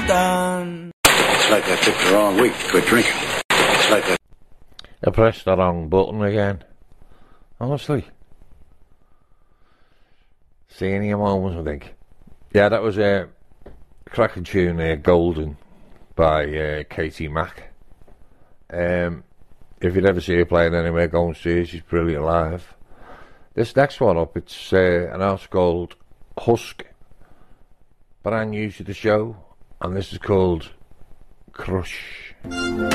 done. It's like I picked the wrong week to quit drinking. It's like I pressed the wrong button again. Honestly. Senior moments, I think. Yeah, that was a cracking tune there, Golden, by Katie Mack. If you'd ever see her playing anywhere, go and see her. She's brilliant live. This next one up, it's an artist called Husk, brand new to the show, and this is called Crush.